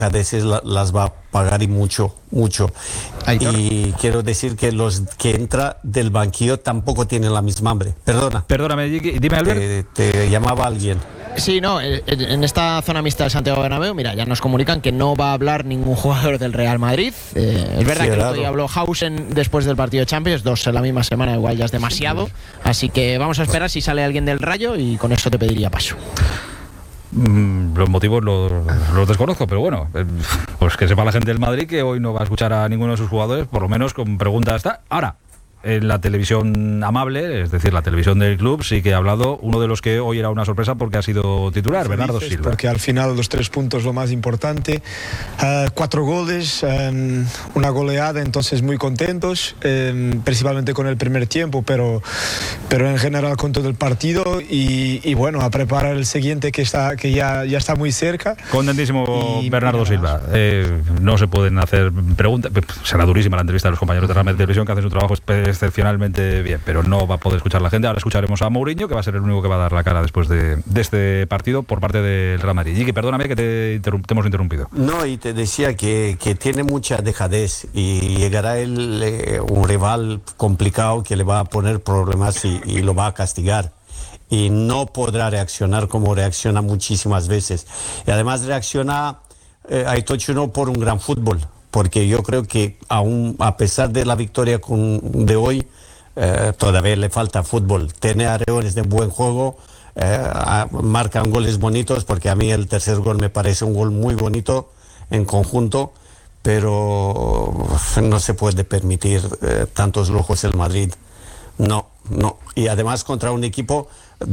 dejadeces las va a pagar y mucho. Aitor. Y quiero decir que los que entra del banquillo tampoco tienen la misma hambre. Perdóname, dime, Albert. Te llamaba alguien. Sí, no, en esta zona mixta de Santiago Bernabéu, mira, ya nos comunican que no va a hablar ningún jugador del Real Madrid. Es verdad que el otro día habló Hausen después del partido de Champions, 2 en la misma semana, igual ya es demasiado. Así que vamos a esperar si sale alguien del Rayo y con eso te pediría paso. Los motivos los desconozco, pero bueno, pues que sepa la gente del Madrid que hoy no va a escuchar a ninguno de sus jugadores, por lo menos con preguntas. Ahora, en la televisión amable, es decir, la televisión del club, sí que ha hablado uno de los que hoy era una sorpresa porque ha sido titular, Bernardo Silva. Porque al final los 3 puntos lo más importante, 4 goles, una goleada, entonces muy contentos, principalmente con el primer tiempo, pero en general con todo el partido y bueno, a preparar el siguiente que ya está muy cerca. Contentísimo Bernardo Silva. No se pueden hacer preguntas, será durísima la entrevista de los compañeros de Real Televisión que hacen su trabajo excepcionalmente bien, pero no va a poder escuchar la gente. Ahora escucharemos a Mourinho, que va a ser el único que va a dar la cara después de este partido por parte del Real Madrid. Yiki, perdóname que te hemos interrumpido. No, y te decía que tiene mucha dejadez y llegará un rival complicado que le va a poner problemas y lo va a castigar. Y no podrá reaccionar como reacciona muchísimas veces. Y además reacciona Aitor no por un gran fútbol, porque yo creo que aún a pesar de la victoria de hoy, todavía le falta fútbol. Tiene arreones de buen juego, marcan goles bonitos, porque a mí el tercer gol me parece un gol muy bonito en conjunto, pero no se puede permitir tantos lujos el Madrid. No. Y además contra un equipo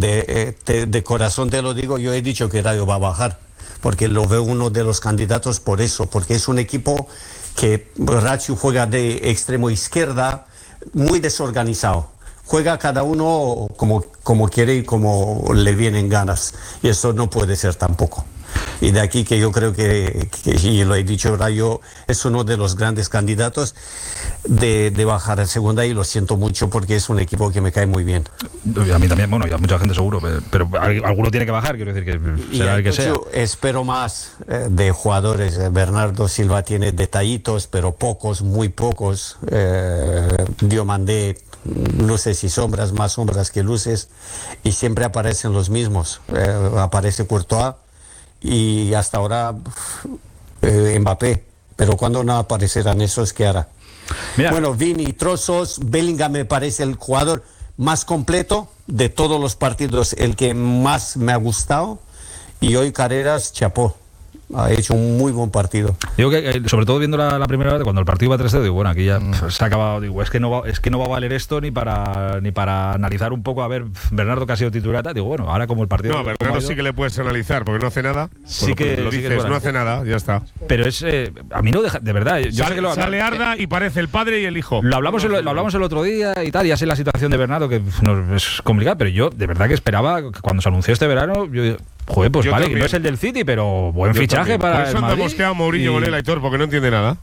de corazón, te lo digo, yo he dicho que Rayo va a bajar, porque lo veo uno de los candidatos por eso, porque es un equipo que Racho juega de extremo izquierda, muy desorganizado. Juega cada uno como quiere y como le vienen ganas. Y eso no puede ser tampoco. Y de aquí que yo creo que y lo he dicho, Rayo es uno de los grandes candidatos de bajar a segunda, y lo siento mucho porque es un equipo que me cae muy bien. A mí también, bueno, y a mucha gente seguro, pero alguno tiene que bajar, quiero decir que será el que sea. Espero más de jugadores. Bernardo Silva tiene detallitos, pero pocos, muy pocos. Diomandé, luces y sombras, más sombras que luces, y siempre aparecen los mismos. Aparece Courtois y hasta ahora Mbappé, pero cuando no aparecerán esos, ¿qué hará? Mira. Bueno, Vini, trozos. Bellingham me parece el jugador más completo de todos los partidos, el que más me ha gustado, y hoy Carreras, chapó. Ha hecho un muy buen partido. Digo que, sobre todo viendo la primera vez, cuando el partido iba 3-0, digo, bueno, aquí ya se ha acabado. Digo, es que no va a valer esto ni para analizar un poco, a ver, Bernardo que ha sido titular. Digo, bueno, ahora como el partido. No, Bernardo sí que le puedes analizar, porque no hace nada. Sí que lo dices, no hace nada, ya está. Pero es. A mí no deja. De verdad. Yo sé que sale Arda y parece el padre y el hijo. Lo hablamos el otro día y tal. Ya sé la situación de Bernardo, que es complicada, pero yo de verdad que esperaba que cuando se anunció este verano. Joder, pues vale, que no es el del City, pero buen fichaje también. para Por eso el Madrid. andamos quedado Mourinho con él, Aitor, porque no entiende nada.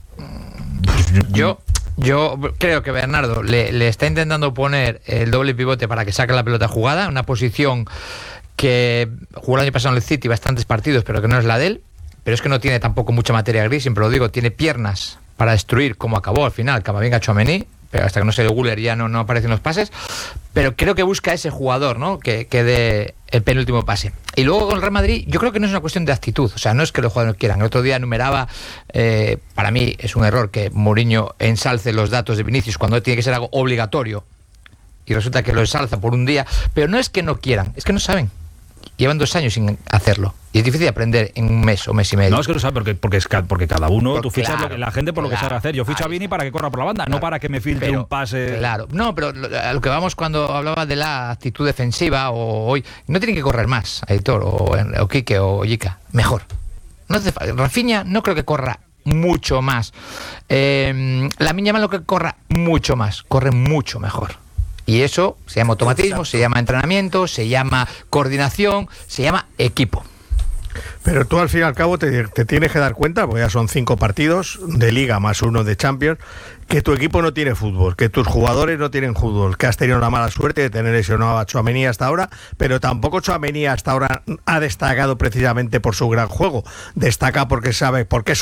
Yo creo que Bernardo le está intentando poner el doble pivote para que saque la pelota jugada, una posición que jugó el año pasado en el City bastantes partidos, pero que no es la de él. Pero es que no tiene tampoco mucha materia gris, siempre lo digo, tiene piernas para destruir, como acabó al final Camavinga, Tchouaméni, pero hasta que no se dio Güler ya no aparecen los pases. Pero creo que busca ese jugador, ¿no? que dé el penúltimo pase. Y luego con el Real Madrid, yo creo que no es una cuestión de actitud, o sea, no es que los jugadores no quieran. El otro día enumeraba, para mí es un error que Mourinho ensalce los datos de Vinicius cuando tiene que ser algo obligatorio, y resulta que lo ensalza por un día, pero no es que no quieran, es que no saben. Llevan 2 años sin hacerlo y es difícil aprender en un mes o mes y medio. No, es que no sabe, porque cada uno, tú fichas la gente por lo que sabe hacer. Yo ficho a Vini para que corra por la banda, no para que me filtre un pase. Claro, no, pero a lo que vamos cuando hablaba de la actitud defensiva, o hoy, no tienen que correr más, Aitor, o Quique, o Yika, mejor. No hace falta. Rafinha no creo que corra mucho más. Lamine Yamal no creo que corra mucho más, corre mucho mejor. Y eso se llama automatismo, se llama entrenamiento, se llama coordinación, se llama equipo. Pero tú al fin y al cabo te tienes que dar cuenta, porque ya son 5 partidos de Liga más 1 de Champions, que tu equipo no tiene fútbol, que tus jugadores no tienen fútbol, que has tenido la mala suerte de tener lesionado a Tchouaméni hasta ahora, pero tampoco Tchouaméni hasta ahora ha destacado precisamente por su gran juego. Destaca porque sabe por qué es